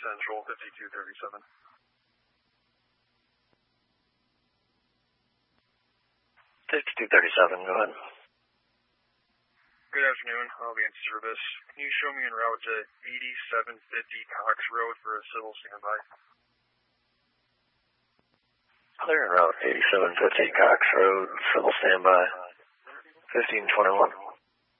Central, 5237. 5237, go ahead. Good afternoon, I'll be in service. Can you show me en route to 8750 Cox Road for a civil standby? Clear en route, 8750 Cox Road, civil standby, 1521.